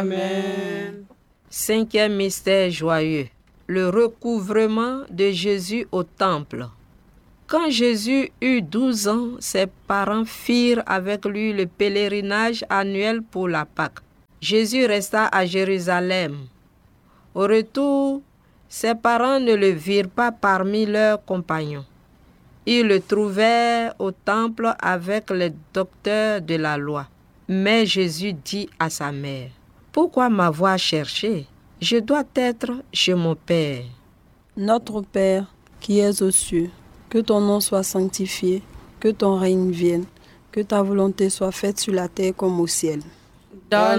Amen. Cinquième mystère joyeux, le recouvrement de Jésus au temple. Quand Jésus eut 12 ans, ses parents firent avec lui le pèlerinage annuel pour la Pâque. Jésus resta à Jérusalem. Au retour, ses parents ne le virent pas parmi leurs compagnons. Ils le trouvèrent au temple avec les docteurs de la loi. Mais Jésus dit à sa mère, « Pourquoi m'avoir cherché? Je dois être chez mon Père. » Notre Père, qui es aux cieux, que ton nom soit sanctifié, que ton règne vienne, que ta volonté soit faite sur la terre comme au ciel. Donne-nous